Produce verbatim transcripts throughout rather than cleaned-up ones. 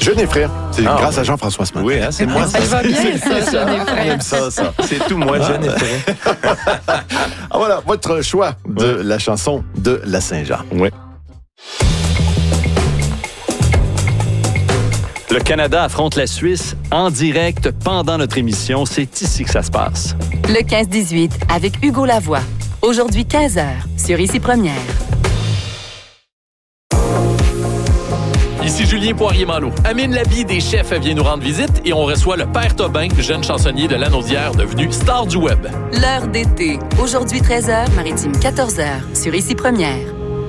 Jeune et frère. C'est Ah, grâce oui. à Jean-François ce matin. Oui, hein, c'est moi. Ça va bien, ça, ça. Jeune et Frère. J'aime ça, ça. C'est tout moi, Jeune et Frère. Ah, voilà, votre choix de la chanson de la Saint-Jean. Oui. Le Canada affronte la Suisse en direct pendant notre émission. C'est ici que ça se passe. Le quinze dix-huit avec Hugo Lavoie. Aujourd'hui quinze heures sur Ici Première. Ici Julien Poirier-Malo. Amine Labi des chefs vient nous rendre visite et on reçoit le Père Tobin, jeune chansonnier de Lanaudière devenu star du web. L'heure d'été. Aujourd'hui treize heures, Maritime quatorze heures sur Ici Première.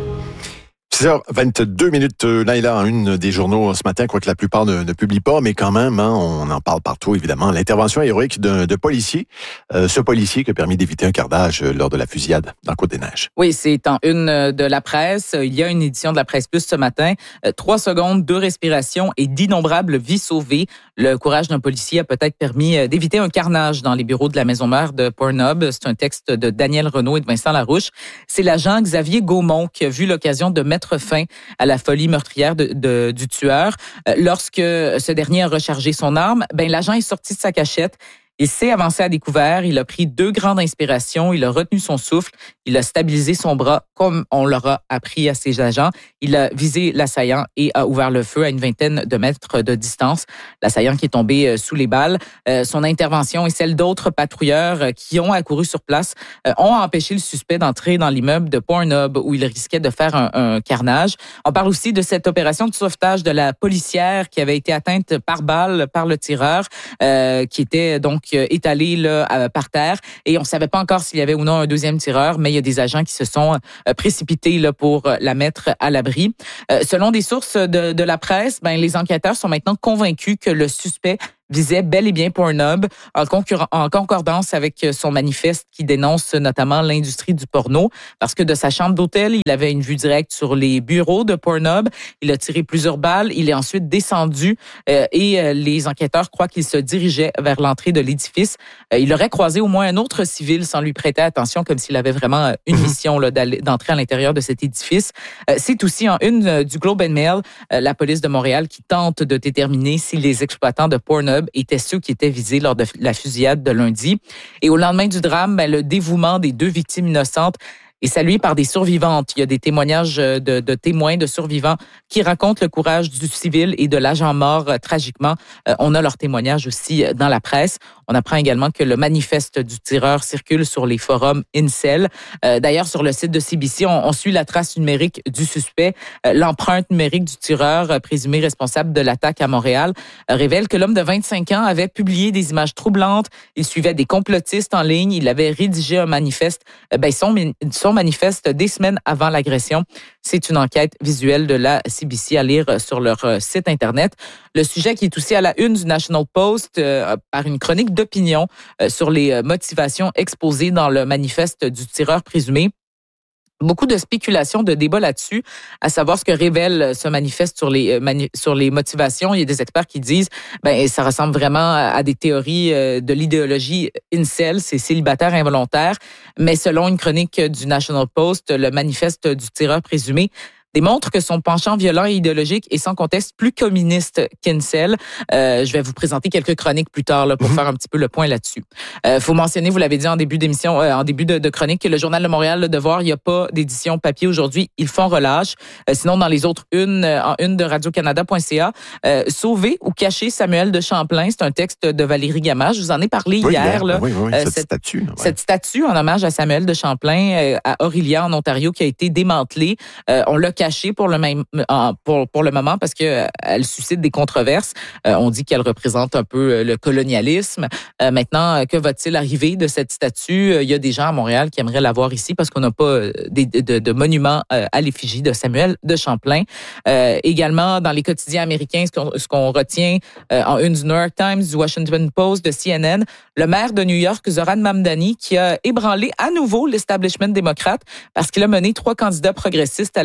six heures vingt-deux minutes, là et là, en une des journaux ce matin, quoique la plupart ne, ne publient pas, mais quand même, hein, on en parle partout, évidemment. L'intervention héroïque d'un de policier, euh, ce policier qui a permis d'éviter un carnage lors de la fusillade dans Côte-des-Neiges. Oui, c'est en une de la presse. Il y a une édition de la Presse Plus ce matin. Trois secondes, deux respirations et d'innombrables vies sauvées. Le courage d'un policier a peut-être permis d'éviter un carnage dans les bureaux de la maison-mère de Pornhub. C'est un texte de Daniel Renaud et de Vincent Larouche. C'est l'agent Xavier Gaumont qui a vu l'occasion de mettre fin à la folie meurtrière de, de, du tueur. Lorsque ce dernier a rechargé son arme, ben l'agent est sorti de sa cachette. Il s'est avancé à découvert, il a pris deux grandes inspirations, il a retenu son souffle, il a stabilisé son bras comme on l'aura appris à ses agents. Il a visé l'assaillant et a ouvert le feu à une vingtaine de mètres de distance. L'assaillant qui est tombé sous les balles. Euh, son intervention et celle d'autres patrouilleurs qui ont accouru sur place euh, ont empêché le suspect d'entrer dans l'immeuble de Pornhub où il risquait de faire un, un carnage. On parle aussi de cette opération de sauvetage de la policière qui avait été atteinte par balle par le tireur, euh, qui était donc étalé là, euh, par terre. Et on ne savait pas encore s'il y avait ou non un deuxième tireur, mais il y a des agents qui se sont euh, précipités là, pour euh, la mettre à l'abri. Euh, selon des sources de, de la presse, ben, les enquêteurs sont maintenant convaincus que le suspect visait bel et bien Pornhub, en, concurren- en concordance avec son manifeste qui dénonce notamment l'industrie du porno, parce que de sa chambre d'hôtel, il avait une vue directe sur les bureaux de Pornhub. Il a tiré plusieurs balles. Il est ensuite descendu euh, et euh, les enquêteurs croient qu'il se dirigeait vers l'entrée de l'édifice. Euh, il aurait croisé au moins un autre civil sans lui prêter attention, comme s'il avait vraiment une mission là, d'entrer à l'intérieur de cet édifice. Euh, c'est aussi en une euh, du Globe and Mail, euh, la police de Montréal qui tente de déterminer si les exploitants de Pornhub étaient ceux qui étaient visés lors de la fusillade de lundi. Et au lendemain du drame, ben, le dévouement des deux victimes innocentes est salué par des survivantes. Il y a des témoignages de, de témoins, de survivants qui racontent le courage du civil et de l'agent mort euh, tragiquement. Euh, on a leurs témoignages aussi dans la presse. On apprend également que le manifeste du tireur circule sur les forums Incel. Euh, d'ailleurs, sur le site de C B C, on, on suit la trace numérique du suspect. Euh, l'empreinte numérique du tireur, euh, présumé responsable de l'attaque à Montréal, euh, révèle que l'homme de vingt-cinq ans avait publié des images troublantes. Il suivait des complotistes en ligne. Il avait rédigé un manifeste, euh, ben son, son manifeste des semaines avant l'agression. C'est une enquête visuelle de la C B C à lire sur leur site Internet. Le sujet qui est aussi à la une du National Post euh, par une chronique d'opinion euh, sur les motivations exposées dans le manifeste du tireur présumé. Beaucoup de spéculations, de débats là-dessus, à savoir ce que révèle ce manifeste sur les mani- sur les motivations. Il y a des experts qui disent, ben ça ressemble vraiment à des théories de l'idéologie incel, c'est célibataire involontaire. Mais selon une chronique du National Post, le manifeste du tireur présumé démontre que son penchant violent et idéologique est sans conteste plus communiste qu'incel. Euh, je vais vous présenter quelques chroniques plus tard là, pour mm-hmm. faire un petit peu le point là-dessus. Il euh, faut mentionner, vous l'avez dit en début d'émission, euh, en début de, de chronique, que le Journal de Montréal, Le Devoir, il n'y a pas d'édition papier aujourd'hui. Ils font relâche. Euh, sinon, dans les autres unes, euh, en une de radio canada point c a, euh, Sauver ou cacher Samuel de Champlain, c'est un texte de Valérie Gamache. Je vous en ai parlé oui, hier. hier là, oui, oui, euh, cette, cette statue. Ouais. Cette statue en hommage à Samuel de Champlain euh, à Orillia, en Ontario, qui a été démantelée. Euh, on l'a cachée pour le même pour pour le moment parce que euh, elle suscite des controverses. Euh, on dit qu'elle représente un peu euh, le colonialisme. Euh, maintenant, euh, que va-t-il arriver de cette statue? Euh, il y a des gens à Montréal qui aimeraient la voir ici parce qu'on n'a pas euh, des, de, de monument euh, à l'effigie de Samuel de Champlain. Euh, également, dans les quotidiens américains, ce qu'on, ce qu'on retient euh, en une du New York Times, du Washington Post, de C N N, le maire de New York, Zoran Mamdani, qui a ébranlé à nouveau l'establishment démocrate parce qu'il a mené trois candidats progressistes à la victoire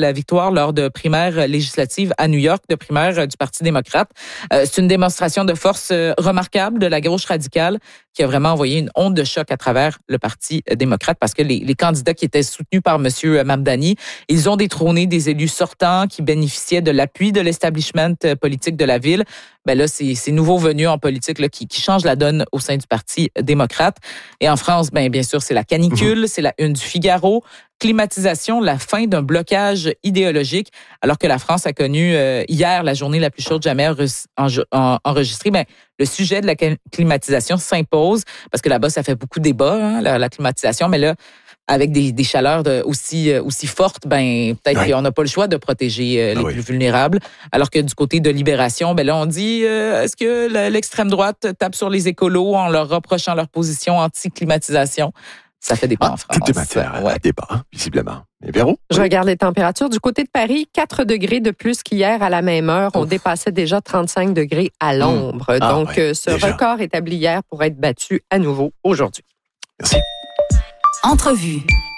victoire lors de primaires législatives à New York, de primaires du Parti démocrate. Euh, c'est une démonstration de force euh, remarquable de la gauche radicale qui a vraiment envoyé une onde de choc à travers le Parti démocrate parce que les, les candidats qui étaient soutenus par M. Mamdani, ils ont détrôné des élus sortants qui bénéficiaient de l'appui de l'establishment politique de la ville. Ben là, c'est ces nouveaux venus en politique là, qui, qui changent la donne au sein du Parti démocrate. Et en France, ben bien sûr, c'est la canicule, mmh. c'est la une du Figaro. Climatisation, la fin d'un blocage idéologique, alors que la France a connu euh, hier la journée la plus chaude jamais enregistrée. Ben, le sujet de la climatisation s'impose parce que là-bas, ça fait beaucoup de débats, hein, la, la climatisation, mais là, avec des, des chaleurs de, aussi, aussi fortes, ben peut-être ouais. qu'on n'a pas le choix de protéger euh, les ah oui. plus vulnérables. Alors que du côté de Libération, ben là, on dit euh, est-ce que l'extrême droite tape sur les écolos en leur reprochant leur position anti-climatisation? Ça fait débat ah, en France. Tout est matière ouais. à débat, hein, visiblement. Et Véro? Je oui. regarde les températures. Du côté de Paris, quatre degrés de plus qu'hier à la même heure. On Ouf. dépassait déjà trente-cinq degrés à l'ombre. Mmh. Ah, Donc, ouais, ce déjà. record établi hier pourrait être battu à nouveau aujourd'hui. Merci. Entrevue.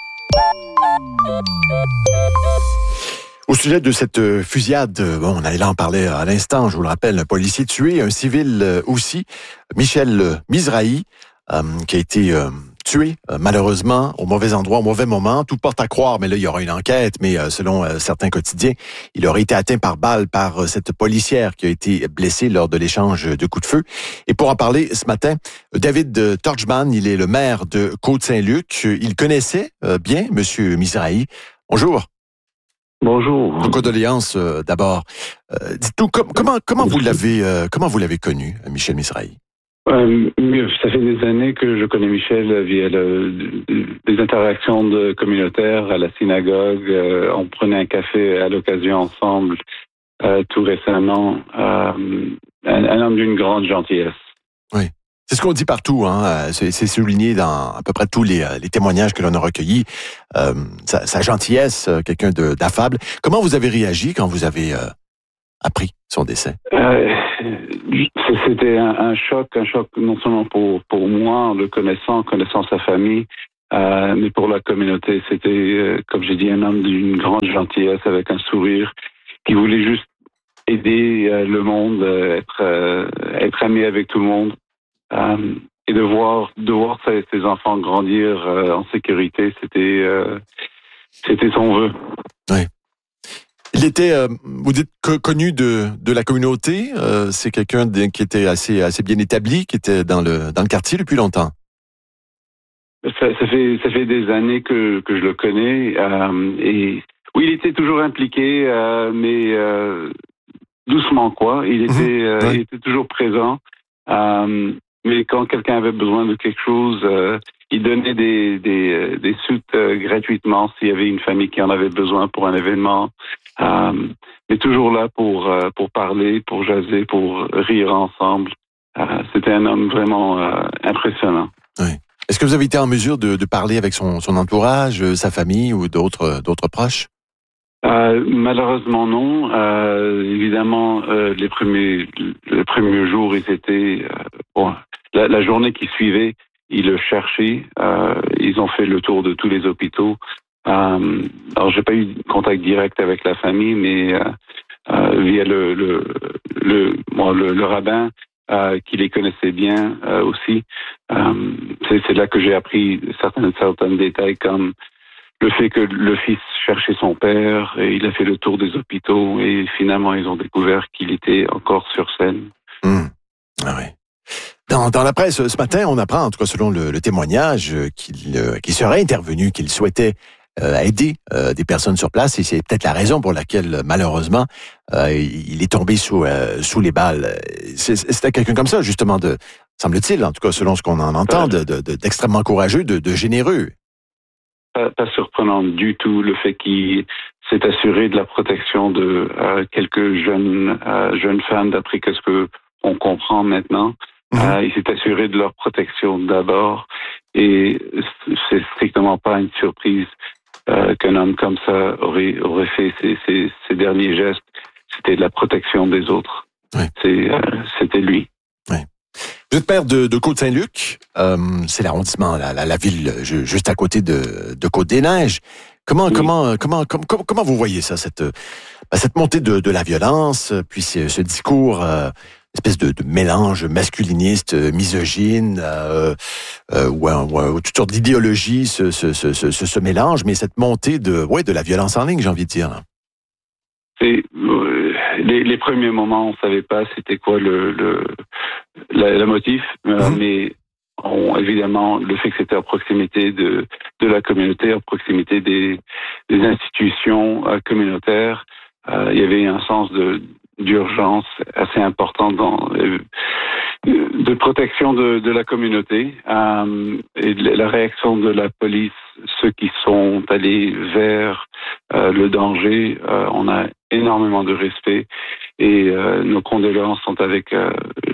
Au sujet de cette fusillade, bon, on allait là en parler à l'instant, je vous le rappelle, un policier tué, un civil aussi, Michel Mizrahi, euh, qui a été... Euh, tué, euh, malheureusement, au mauvais endroit, au mauvais moment. Tout porte à croire, mais là, il y aura une enquête, mais euh, selon euh, certains quotidiens, il aurait été atteint par balle par euh, cette policière qui a été blessée lors de l'échange de coups de feu. Et pour en parler ce matin, David Torchman, il est le maire de Côte-Saint-Luc. Il connaissait euh, bien M. Mizrahi. Bonjour. Bonjour. Nos condoléances euh, d'abord. Euh, dites-nous, com- comment, comment, vous l'avez, euh, comment vous l'avez connu, Michel Mizrahi? Euh, ça fait des années que je connais Michel via le, des interactions de communautaires à la synagogue. Euh, on prenait un café à l'occasion ensemble euh, tout récemment. Euh, un, un homme d'une grande gentillesse. Oui. C'est ce qu'on dit partout, hein. C'est, c'est souligné dans à peu près tous les, les témoignages que l'on a recueillis. Euh, sa, sa gentillesse, quelqu'un de, d'affable. Comment vous avez réagi quand vous avez euh, appris son décès? Euh, c'était un, un choc, un choc non seulement pour, pour moi, en le connaissant, connaissant sa famille, euh, mais pour la communauté. C'était, euh, comme j'ai dit, un homme d'une grande gentillesse, avec un sourire, qui voulait juste aider euh, le monde, euh, être, euh, être ami avec tout le monde. Euh, et de voir, de voir ses, ses enfants grandir euh, en sécurité, c'était, euh, c'était son vœu. Oui. Il était, euh, vous dites, connu de, de la communauté. Euh, c'est quelqu'un de, qui était assez, assez bien établi, qui était dans le, dans le quartier depuis longtemps. Ça, ça fait, ça fait des années que, que je le connais. Euh, et oui, il était toujours impliqué, euh, mais euh, doucement, quoi. Il était, mmh, euh, ouais. il était toujours présent. Euh, mais quand quelqu'un avait besoin de quelque chose, euh, il donnait des, des, des suites euh, gratuitement s'il y avait une famille qui en avait besoin pour un événement. Euh, mais toujours là pour euh, pour parler, pour jaser, pour rire ensemble. Euh, c'était un homme vraiment euh, impressionnant. Oui. Est-ce que vous avez été en mesure de, de parler avec son, son entourage, sa famille ou d'autres d'autres proches? Euh, malheureusement non. Euh, évidemment, euh, les premiers les premiers jours, ils étaient euh, bon. La, la journée qui suivait, ils le cherchaient. Euh, ils ont fait le tour de tous les hôpitaux. Euh, alors, j'ai pas eu contact direct avec la famille, mais euh, euh, via le le le, bon, le, le rabbin euh, qui les connaissait bien euh, aussi. Euh, c'est, c'est là que j'ai appris certains certains détails comme le fait que le fils cherchait son père et il a fait le tour des hôpitaux et finalement ils ont découvert qu'il était encore sur scène. Mmh. Ah oui. Dans, dans la presse ce matin, on apprend, en tout cas selon le, le témoignage, qu'il, euh, qu'il serait intervenu, qu'il souhaitait euh, aider euh, des personnes sur place, et c'est peut-être la raison pour laquelle, malheureusement, euh, il est tombé sous euh, sous les balles. C'est, c'était quelqu'un comme ça, justement, de semble-t-il, en tout cas selon ce qu'on en entend, de, de, de, d'extrêmement courageux, de, de généreux. Pas, pas surprenant du tout le fait qu'il s'est assuré de la protection de euh, quelques jeunes euh, jeunes femmes, d'après ce que on comprend maintenant. Mmh. Euh, il s'est assuré de leur protection d'abord, et c'est strictement pas une surprise euh, qu'un homme comme ça aurait aurait fait ces, ces, ces derniers gestes. C'était de la protection des autres. Oui. C'est, euh, c'était lui. Oui. Vous êtes maire de, de Côte-Saint-Luc, euh, c'est l'arrondissement, la, la, la ville juste à côté de, de Côte-des-Neiges. Comment, oui. comment, comment, comment, comment vous voyez ça, cette, cette montée de, de la violence, puis ce, ce discours, euh, espèce de, de mélange masculiniste, misogyne, euh, euh, ou, ou toutes sortes d'idéologies se, se, se, se, se mélangent, mais cette montée de, ouais, de la violence en ligne, j'ai envie de dire. Là. C'est, euh, les, les premiers moments, on savait pas c'était quoi le, le, la, la motif, euh, mmh. mais on, évidemment, le fait que c'était à proximité de, de la communauté, à proximité des, des institutions euh, communautaires, euh, il y avait un sens de, d'urgence assez important dans, euh, de protection de, de la communauté euh, et de la réaction de la police, ceux qui sont allés vers euh, le danger, euh, on a énormément de respect et euh, nos condoléances sont avec euh,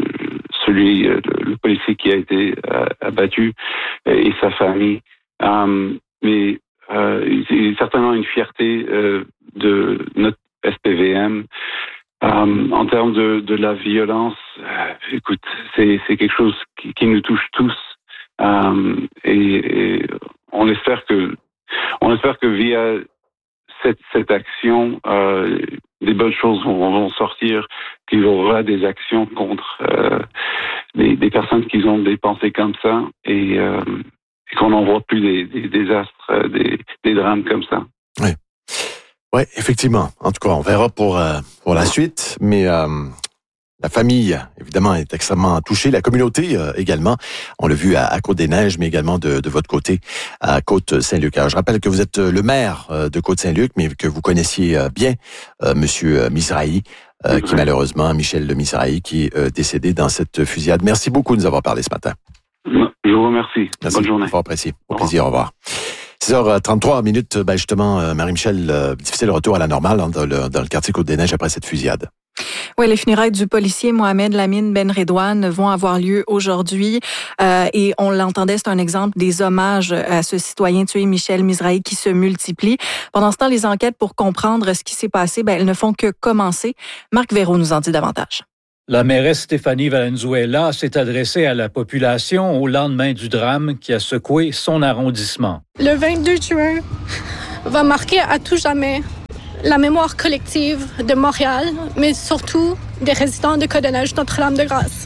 celui, euh, le policier qui a été euh, abattu et sa famille. Euh, mais euh, il y a certainement une fierté euh, de notre S P V M. Euh, en termes de, de la violence, euh, écoute, c'est, c'est quelque chose qui, qui nous touche tous euh, et, et on espère que, on espère que via cette, cette action, euh, des bonnes choses vont, vont sortir, qu'il y aura des actions contre euh, des, des personnes qui ont des pensées comme ça et, euh, et qu'on n'en voit plus des, des désastres, des, des drames comme ça. Oui. Oui, effectivement. En tout cas, on verra pour euh, pour la suite, mais euh, la famille, évidemment, est extrêmement touchée. La communauté euh, également. On l'a vu à, à Côte-des-Neiges, mais également de, de votre côté, à Côte-Saint-Luc. Alors, je rappelle que vous êtes le maire de Côte-Saint-Luc, mais que vous connaissiez bien euh, Monsieur Mizrahi, euh, qui malheureusement, Michel Mizrahi, qui est euh, décédé dans cette fusillade. Merci beaucoup de nous avoir parlé ce matin. Je vous remercie. Merci. Bonne journée. Fort apprécié. Au plaisir. Au revoir. six heures trente-trois minutes, ben justement, Marie-Michel, euh, difficile retour à la normale dans le, dans le quartier Côte-des-Neiges après cette fusillade. Oui, les funérailles du policier Mohamed Lamine Ben Redouane vont avoir lieu aujourd'hui euh, et on l'entendait, c'est un exemple des hommages à ce citoyen tué Michel Mizrahi qui se multiplient. Pendant ce temps, les enquêtes pour comprendre ce qui s'est passé, ben, elles ne font que commencer. Marc Véraud nous en dit davantage. La mairesse Stéphanie Valenzuela s'est adressée à la population au lendemain du drame qui a secoué son arrondissement. Le vingt-deux juin va marquer à tout jamais la mémoire collective de Montréal, mais surtout des résidents de Côte-des-Neiges Notre-Dame-de-Grâce.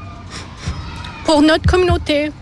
Pour notre communauté,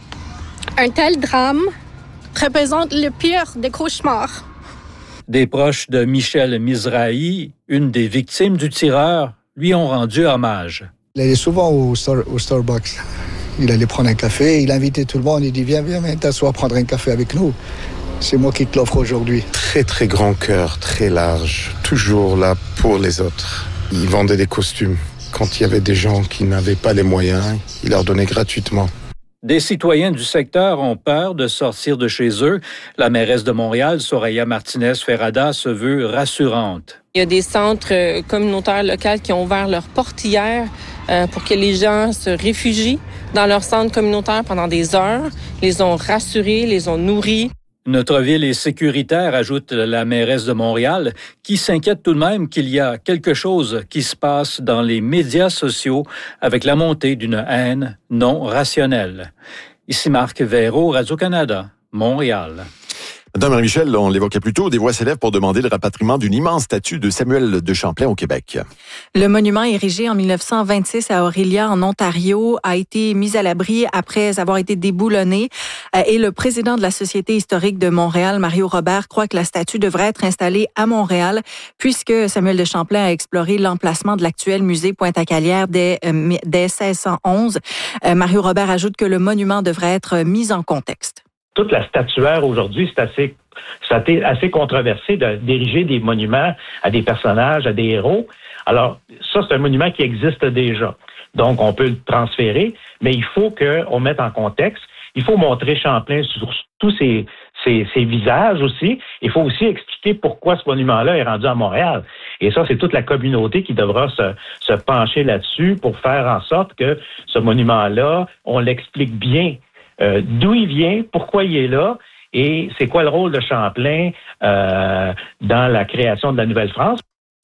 un tel drame représente le pire des cauchemars. Des proches de Michel Mizrahi, une des victimes du tireur, lui ont rendu hommage. Il allait souvent au, Star, au Starbucks. Il allait prendre un café, il invitait tout le monde, il dit « Viens, viens, viens t'asseoir, prendre un café avec nous. C'est moi qui te l'offre aujourd'hui. » Très, très grand cœur, très large, toujours là pour les autres. Il vendait des costumes. Quand il y avait des gens qui n'avaient pas les moyens, il leur donnait gratuitement. Des citoyens du secteur ont peur de sortir de chez eux. La mairesse de Montréal, Soraya Martinez-Ferrada, se veut rassurante. Il y a des centres communautaires locaux qui ont ouvert leurs portes hier euh, pour que les gens se réfugient dans leur centre communautaire pendant des heures. Ils les ont rassurés, les ont nourris. Notre ville est sécuritaire, ajoute la mairesse de Montréal, qui s'inquiète tout de même qu'il y a quelque chose qui se passe dans les médias sociaux avec la montée d'une haine non rationnelle. Ici Marc Véraud, Radio-Canada, Montréal. Madame Marie-Michel, on l'évoquait plus tôt, des voix s'élèvent pour demander le rapatriement d'une immense statue de Samuel de Champlain au Québec. Le monument érigé en dix-neuf cent vingt-six à Orillia, en Ontario, a été mis à l'abri après avoir été déboulonné. Et le président de la Société historique de Montréal, Mario Robert, croit que la statue devrait être installée à Montréal, puisque Samuel de Champlain a exploré l'emplacement de l'actuel musée Pointe-à-Calière dès, euh, dès seize cent onze. Euh, Mario Robert ajoute que le monument devrait être mis en contexte. Toute la statuaire aujourd'hui, c'est assez, c'est assez controversé de, d'ériger des monuments à des personnages, à des héros. Alors, ça, c'est un monument qui existe déjà. Donc, on peut le transférer, mais il faut qu'on mette en contexte. Il faut montrer Champlain sur tous ses, ses, ses visages aussi. Il faut aussi expliquer pourquoi ce monument-là est rendu à Montréal. Et ça, c'est toute la communauté qui devra se, se pencher là-dessus pour faire en sorte que ce monument-là, on l'explique bien. Euh, d'où il vient, pourquoi il est là et c'est quoi le rôle de Champlain euh, dans la création de la Nouvelle-France.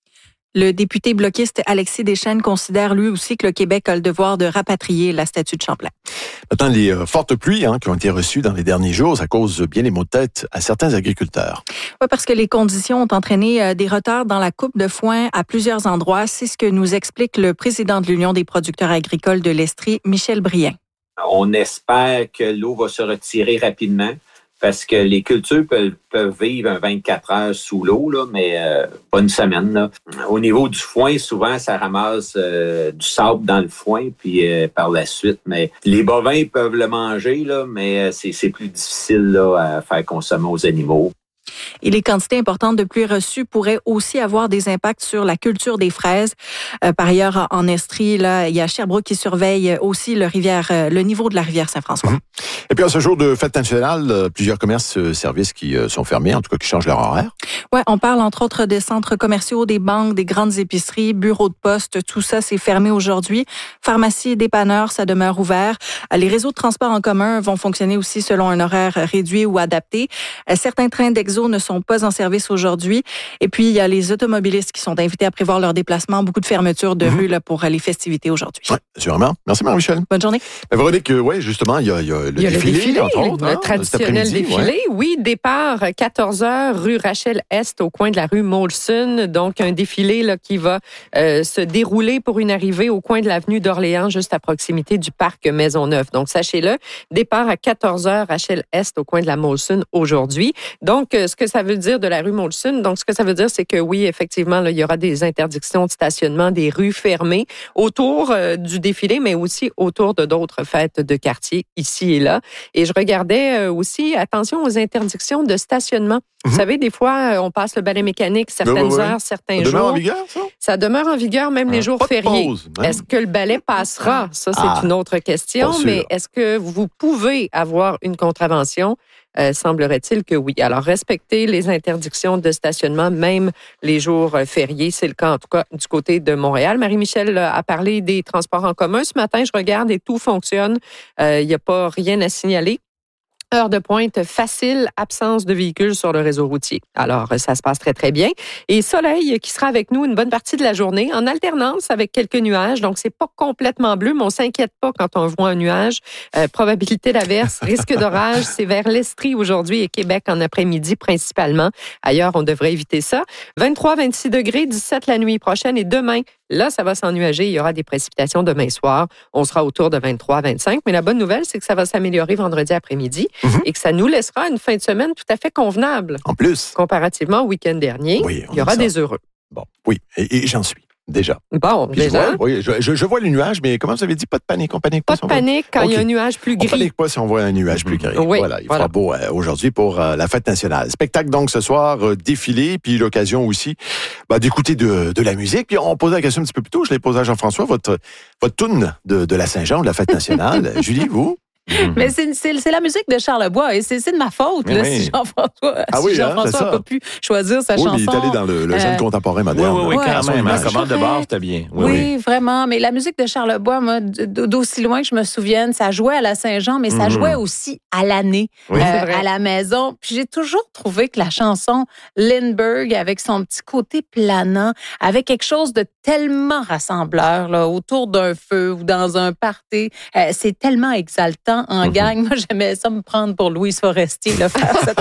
Le député bloquiste Alexis Deschênes considère lui aussi que le Québec a le devoir de rapatrier la statue de Champlain. Maintenant, les euh, fortes pluies hein, qui ont été reçues dans les derniers jours, ça cause bien les maux de tête à certains agriculteurs. Oui, parce que les conditions ont entraîné euh, des retards dans la coupe de foin à plusieurs endroits. C'est ce que nous explique le président de l'Union des producteurs agricoles de l'Estrie, Michel Brien. On espère que l'eau va se retirer rapidement. Parce que les cultures peuvent, peuvent vivre un vingt-quatre heures sous l'eau, là, mais euh, pas une semaine. Là. Au niveau du foin, souvent, ça ramasse euh, du sable dans le foin, puis euh, par la suite. Mais les bovins peuvent le manger, là, mais euh, c'est, c'est plus difficile là, à faire consommer aux animaux. Et les quantités importantes de pluie reçues pourraient aussi avoir des impacts sur la culture des fraises. Euh, par ailleurs, en Estrie, là, il y a Sherbrooke qui surveille aussi le, rivière, le niveau de la rivière Saint-François. Mmh. Et puis, à ce jour de fête nationale, plusieurs commerces, services qui sont fermés, en tout cas qui changent leur horaire. Oui, on parle entre autres des centres commerciaux, des banques, des grandes épiceries, bureaux de poste. Tout ça, c'est fermé aujourd'hui. Pharmacies et dépanneurs, ça demeure ouvert. Les réseaux de transport en commun vont fonctionner aussi selon un horaire réduit ou adapté. Certains trains d'Exo ne sont pas en service aujourd'hui. Et puis, il y a les automobilistes qui sont invités à prévoir leur déplacement. Beaucoup de fermetures de mmh. rues là, pour les festivités aujourd'hui. Oui, sûrement. Merci, Marie-Michel. Bonne journée. Mais Véronique, oui, justement, il y a, il y a le il y a défilé, le défilé, entre autres. Le hein, traditionnel défilé. Ouais. Oui, départ quatorze heures, rue Rachel-Est, au coin de la rue Molson. Donc, un défilé là, qui va euh, se dérouler pour une arrivée au coin de l'avenue d'Orléans, juste à proximité du parc Maisonneuve. Donc, sachez-le, départ à quatorze heures, Rachel-Est, au coin de la Molson aujourd'hui. Donc, euh, ce que ça veut dire de la rue Molson, donc ce que ça veut dire, c'est que oui, effectivement, là, il y aura des interdictions de stationnement, des rues fermées autour euh, du défilé, mais aussi autour de d'autres fêtes de quartier, ici et là. Et je regardais euh, aussi, attention aux interdictions de stationnement. Mm-hmm. Vous savez, des fois, on passe le balai mécanique certaines oui, oui, heures, oui. certains ça jours. Ça demeure en vigueur, ça? Ça demeure en vigueur même ah, les jours pas fériés. De pause, est-ce que le balai passera? Ça, c'est ah, une autre question. Mais est-ce que vous pouvez avoir une contravention? Euh, semblerait-il que oui. Alors, respectez les interdictions de stationnement, même les jours fériés. C'est le cas, en tout cas, du côté de Montréal. Marie-Michel a parlé des transports en commun. Ce matin, je regarde et tout fonctionne. Il euh, n'y a pas rien à signaler. Heure de pointe facile, absence de véhicules sur le réseau routier. Alors, ça se passe très, très bien. Et soleil qui sera avec nous une bonne partie de la journée, en alternance avec quelques nuages. Donc, c'est pas complètement bleu, mais on s'inquiète pas quand on voit un nuage. Euh, probabilité d'averse, risque d'orage, c'est vers l'Estrie aujourd'hui et Québec en après-midi principalement. Ailleurs, on devrait éviter ça. vingt-trois, vingt-six degrés, dix-sept la nuit prochaine et demain, là, ça va s'ennuager. Il y aura des précipitations demain soir. On sera autour de vingt-trois, vingt-cinq. Mais la bonne nouvelle, c'est que ça va s'améliorer vendredi après-midi. Mm-hmm. Et que ça nous laissera une fin de semaine tout à fait convenable. En plus. Comparativement au week-end dernier, oui, il y aura des heureux. Bon, oui, et, et j'en suis. Déjà. Bon, Puis déjà. Je vois, oui, je, je, je vois les nuages, mais comment vous avez dit, pas de panique, on panique pas. Pas de panique quand okay. il y a un nuage plus gris. On panique pas si on voit un nuage plus gris. Oui, voilà, il voilà. fera beau euh, aujourd'hui pour euh, la fête nationale. Spectacle donc ce soir, euh, défilé, puis l'occasion aussi bah, d'écouter de, de la musique. Puis on posait la question un petit peu plus tôt, je l'ai posée à Jean-François, votre, votre toune de, de la Saint-Jean, de la fête nationale. Julie, vous? Mm-hmm. Mais c'est, c'est, c'est la musique de Charlebois et c'est, c'est de ma faute là, oui. si Jean-François ah si oui, Jean-François n'a hein, pas pu choisir sa oui, chanson. Il est allé dans le, le jeune euh, contemporain moderne. Oui, oui, oui, ouais, quand même. La commande de base, c'était bien. Oui, oui. oui, vraiment. Mais la musique de Charlebois, moi, d'aussi loin que je me souvienne, ça jouait à la Saint-Jean, mais ça mm-hmm. jouait aussi à l'année, oui, euh, à la maison. Puis j'ai toujours trouvé que la chanson Lindbergh, avec son petit côté planant, avait quelque chose de tellement rassembleur là, autour d'un feu ou dans un party. Euh, c'est tellement exaltant en mm-hmm. gang. Moi, j'aimais ça me prendre pour Louise Forestier, là, faire cette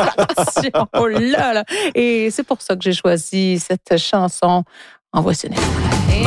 partition-là. Là. Et c'est pour ça que j'ai choisi cette chanson. En voici une.